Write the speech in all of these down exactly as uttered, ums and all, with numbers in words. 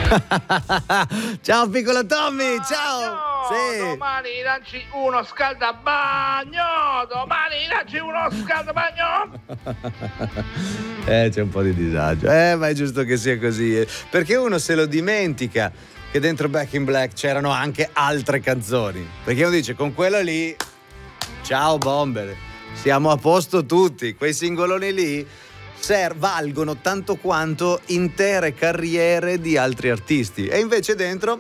Ciao piccolo Tommy, ciao. No, Sì. domani lanci uno scaldabagno, domani lanci uno scaldabagno. Eh, c'è un po' di disagio. Eh, ma è giusto che sia così. eh. Perché uno se lo dimentica che dentro Back in Black c'erano anche altre canzoni. Perché uno dice, con quello lì, ciao Bomber, siamo a posto tutti. Quei singoloni lì ser- valgono tanto quanto intere carriere di altri artisti. E invece dentro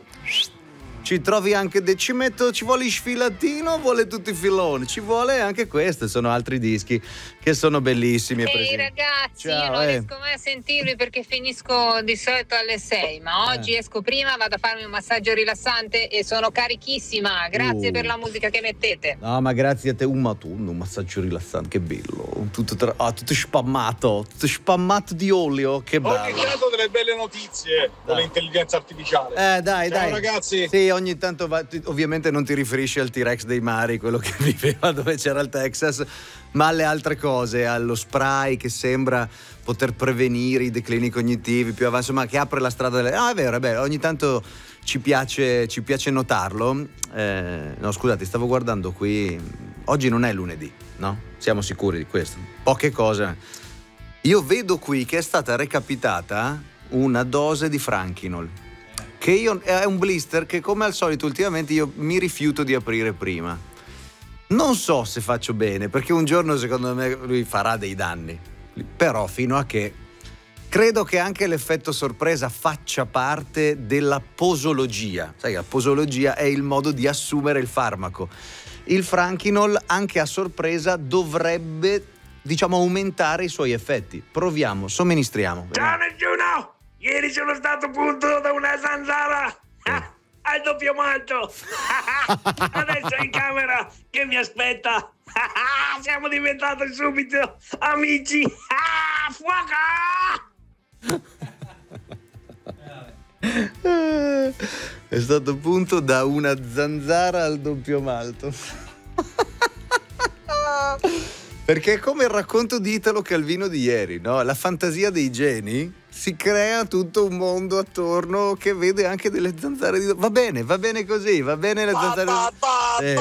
ci trovi anche de- ci metto ci vuole il sfilatino, vuole tutti i filoni, ci vuole anche questo. Sono altri dischi che sono bellissimi. e Ehi presenti. ragazzi, Ciao, io non eh. riesco mai a sentirvi perché finisco di solito alle sei, ma oggi Eh. esco prima, vado a farmi un massaggio rilassante e sono carichissima. Grazie Uh. per la musica che mettete. No, ma grazie a te, un matuno, un massaggio rilassante, che bello. Tutto, tra- ah, tutto spammato, tutto spammato di olio, che bello. Ogni tanto delle belle notizie con Dai. l'intelligenza artificiale. Eh dai, Ciao dai. ragazzi. Sì, ogni tanto va, ti- ovviamente non ti riferisci al T-Rex dei mari, quello che viveva dove c'era il Texas, ma alle altre cose, allo spray che sembra poter prevenire i declini cognitivi più avanti, insomma, che apre la strada delle... Ah, è vero, è vero, ogni tanto ci piace, ci piace notarlo. Eh, no, scusate, stavo guardando qui, oggi non è lunedì, no? Siamo sicuri di questo? Poche cose. Io vedo qui che è stata recapitata una dose di Franchinol, che io, è un blister che come al solito ultimamente io mi rifiuto di aprire prima. Non so se faccio bene, perché un giorno secondo me lui farà dei danni, però fino a che credo che anche l'effetto sorpresa faccia parte della posologia. Sai che la posologia è il modo di assumere il farmaco. Il Franchinol anche a sorpresa dovrebbe, diciamo, aumentare i suoi effetti. Proviamo, somministriamo. Ciao Nessuno, ieri sono stato punto da una zanzara ah, al doppio malto. Adesso è in camera che mi aspetta. Siamo diventati subito amici. Ah, fuoco! È stato appunto da una zanzara al doppio malto. Perché è come il racconto di Italo Calvino di ieri, no? La fantasia dei geni, si crea tutto un mondo attorno che vede anche delle zanzare di... Va bene, va bene così, va bene le zanzare di... Eh.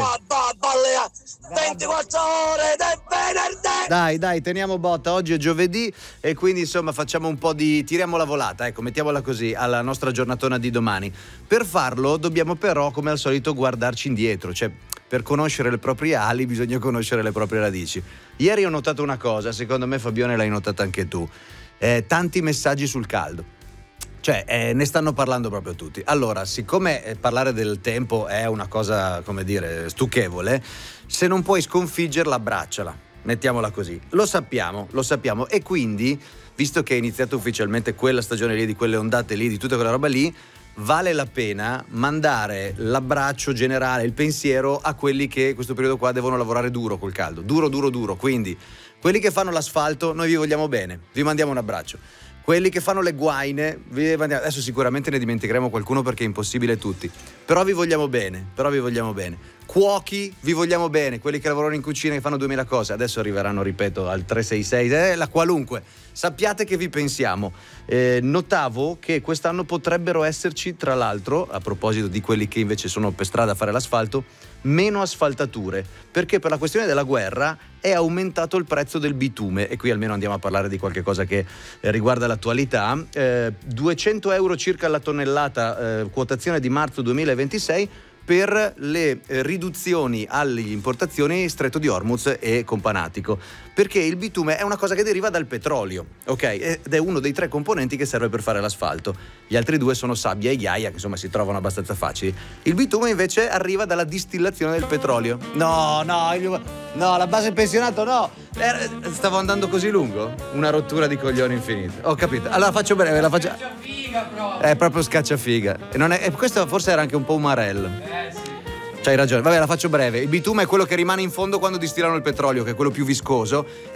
ventiquattro ore del venerdì. Dai, dai, teniamo botta, oggi è giovedì e quindi insomma facciamo un po' di... tiriamo la volata, ecco, mettiamola così, alla nostra giornatona di domani. Per farlo dobbiamo però, come al solito, guardarci indietro, cioè per conoscere le proprie ali bisogna conoscere le proprie radici. Ieri ho notato una cosa, secondo me Fabione l'hai notata anche tu, eh, tanti messaggi sul caldo. Cioè, eh, ne stanno parlando proprio tutti. Allora, siccome eh, parlare del tempo è una cosa, come dire, stucchevole, se non puoi sconfiggerla, abbracciala. Mettiamola così. Lo sappiamo, lo sappiamo. E quindi, visto che è iniziata ufficialmente quella stagione lì, di quelle ondate lì, di tutta quella roba lì, vale la pena mandare l'abbraccio generale, il pensiero a quelli che questo periodo qua devono lavorare duro col caldo. Duro, duro, duro. Quindi, quelli che fanno l'asfalto, noi vi vogliamo bene. Vi mandiamo un abbraccio. Quelli che fanno le guaine, vi mandiamo... adesso sicuramente ne dimenticheremo qualcuno perché è impossibile tutti, però vi vogliamo bene, però vi vogliamo bene. Cuochi, vi vogliamo bene, quelli che lavorano in cucina che fanno duemila cose, adesso arriveranno, ripeto, al tre sei sei, eh, la qualunque. Sappiate che vi pensiamo. Eh, notavo che quest'anno potrebbero esserci, tra l'altro, a proposito di quelli che invece sono per strada a fare l'asfalto, meno asfaltature, perché per la questione della guerra è aumentato il prezzo del bitume, e qui almeno andiamo a parlare di qualche cosa che eh, riguarda l'attualità. eh, duecento euro circa la tonnellata, eh, quotazione di marzo duemilaventisei, per le eh, riduzioni alle importazioni Stretto di Hormuz e Companatico, perché il bitume è una cosa che deriva dal petrolio, ok? Ed è uno dei tre componenti che serve per fare l'asfalto. Gli altri due sono sabbia e ghiaia, che insomma si trovano abbastanza facili. Il bitume invece arriva dalla distillazione del petrolio. No, no, il- no, la base pensionato no! Eh, Stavo andando così lungo? Una rottura di coglioni infinita. Ho capito. Allora faccio breve, la faccio... È proprio scacciafiga. E non è... e questo forse era anche un po' umarello. Eh sì. C'hai ragione. Vabbè, la faccio breve. Il bitume è quello che rimane in fondo quando distillano il petrolio, che è quello più viscoso.